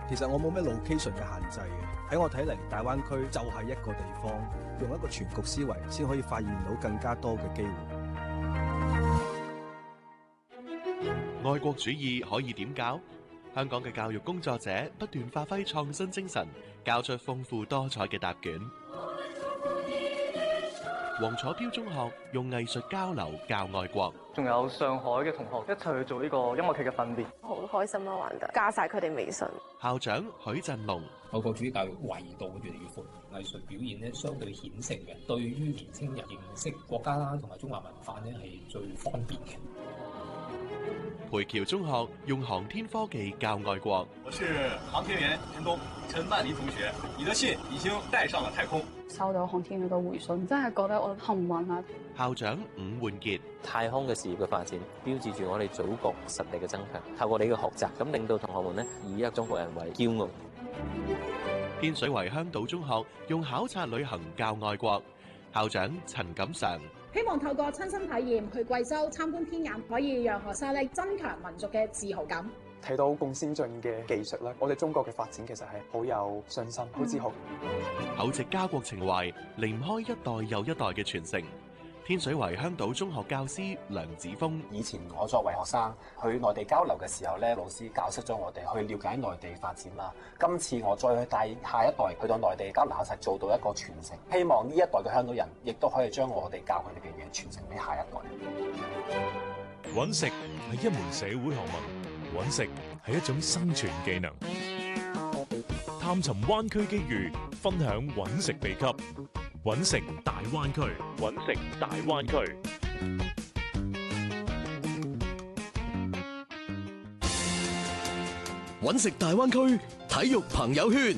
其實我冇咩 location 嘅限制嘅，喺我睇嚟，大灣區就係一個地方，用一個全局思維，先可以發現到更加多嘅機會。 愛國主義可以點教？香港嘅教育工作者不斷發揮創新精神，交出豐富多彩嘅答卷。黃楚標中學用藝術交流教愛國， 仲有上海嘅同學一齊去做呢個音樂劇嘅訓練， 好開心啊！玩得加晒佢哋微信。 校長許振龍， 愛國主義教育維度越嚟越闊，藝術表現咧相對顯性嘅，對於年輕人認識國家啦同埋中華文化咧係最方便嘅。 培僑中學用航天科技教愛國。 我是航天員陳曼妮同學，你的信已經帶上了太空。 收到航天員嘅回信，真係覺得我幸運啊！ 校長伍煥傑， 太空嘅事業嘅發展，標誌住我哋祖國實力嘅增強。透過你嘅學習，咁令到同學們呢以一個中國人為驕傲。 天水圍香島中學用考察旅行教愛國，校長陳錦常。 希望透過親身體驗去貴州參觀天眼，可以讓學生咧增強民族嘅自豪感。 睇到咁先進嘅技術咧，我哋中國嘅發展其實係好有信心、好自豪。 厚植家國情懷，離唔開一代又一代嘅傳承。天水圍香島中學教師梁子峰， 以前我作為學生去內地交流嘅時候咧，老師教識咗我哋去了解內地發展啦。今次我再去帶下一代去到內地交流，一齊做到一個傳承。希望呢一代嘅香港人亦都可以將我哋教佢哋嘅嘢傳承俾下一代。 揾食係一門社會學問，揾食係一種生存技能。探尋灣區機遇，分享揾食秘笈。揾食大灣區，揾食大灣區。 揾食大灣區體育朋友圈。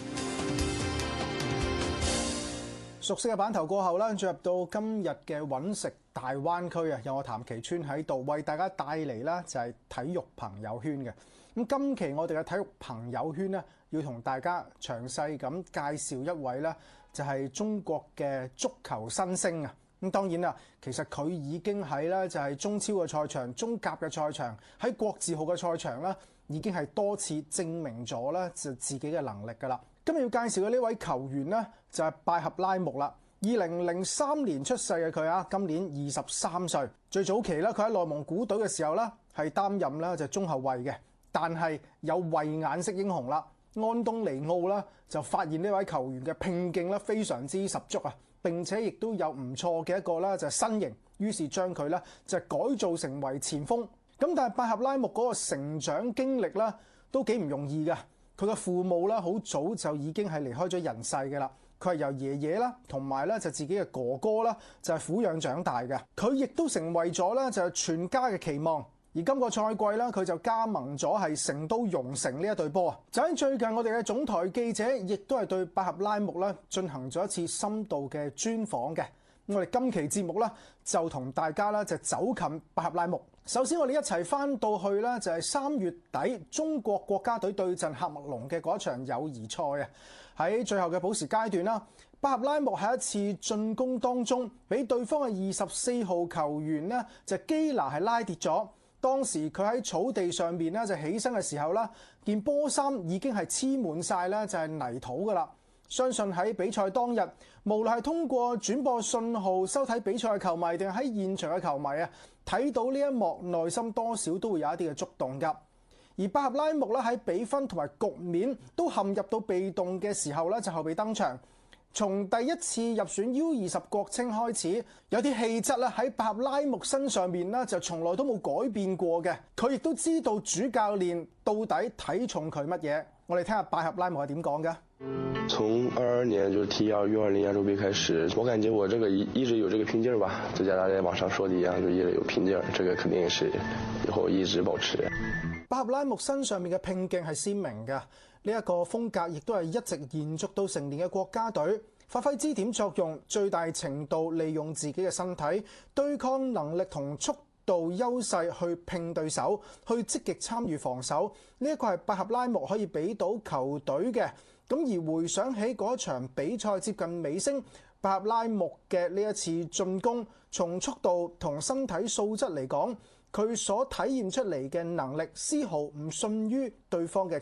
熟悉嘅版頭過後啦，進入到今日嘅揾食大灣區啊，有我譚其川喺度為大家帶嚟啦，就係體育朋友圈嘅。咁今期我哋嘅體育朋友圈呢，要同大家詳細咁介紹一位呢，就係中國嘅足球新星啊！咁當然啦，其實佢已經喺咧就係中超嘅賽場、中甲嘅賽場，喺國字號嘅賽場啦，已經係多次證明咗咧就自己嘅能力㗎啦。今日要介紹嘅呢位球員呢，就係拜合拉木啦。2003年出世嘅佢啊，今年23歲。最早期咧，佢喺內蒙古隊嘅時候咧，係擔任咧就中後衛嘅，但係有慧眼識英雄啦。安東尼奧啦就發現呢位球員嘅拼勁咧非常之十足啊，並且亦都有唔錯嘅一個咧就係身形，於是將佢咧就改造成為前鋒。咁但係拜合拉木嗰個成長經歷咧都幾唔容易㗎。佢嘅父母咧好早就已經係離開咗人世嘅啦。佢係由爺爺啦同埋咧就自己嘅哥哥啦就係撫養長大嘅。佢亦都成為咗咧就係全家嘅期望。而今個賽季咧，佢就加盟咗係成都蓉城呢一隊波啊！就喺最近，我哋嘅總台記者亦都係對拜合拉木咧進行咗一次深度嘅專訪嘅。我哋今期節目咧就同大家咧就走近拜合拉木。首先，我哋一齊翻到去咧就係3月底中國國家隊對陣喀麥隆嘅嗰一場友誼賽啊！喺最後嘅補時階段啦，拜合拉木喺一次進攻當中，俾對方嘅24號球員呢就基拿係拉跌咗。當時佢喺草地上面咧就起身嘅時候啦，件波衫已經係黐滿晒咧就係泥土噶啦。相信喺比賽當日，無論係通過轉播信號收睇比賽嘅球迷，定係喺現場嘅球迷啊，睇到呢一幕，內心多少都會有一啲嘅觸動㗎。而拜合拉木咧喺比分同埋局面都陷入到被動嘅時候咧，就後備登場。從第一次入選 U20 國青開始，有啲氣質咧喺拜合拉木身上面咧就從來都冇改變過嘅。佢亦都知道主教練到底睇重佢乜嘢。我哋聽下拜合拉木係點講嘅。 從22年就是 T2U20亞洲杯開始，我感覺我這個一直有這個拼勁吧，就像大家網上說的一樣，就一直有拼勁，這個肯定是以後一直保持。 拜合拉木身上面嘅拼勁係鮮明嘅，呢一個風格亦都係一直延續到成年嘅國家隊，發揮支點作用，最大程度利用自己嘅身體、對抗能力同速度優勢去拼對手，去積極參與防守。呢一個係拜合拉木可以俾到球隊嘅。咁而回想起嗰場比賽接近尾聲，拜合拉木嘅呢一次進攻，從速度同身體素質嚟講，佢所體現出嚟嘅能力絲毫唔遜於對方嘅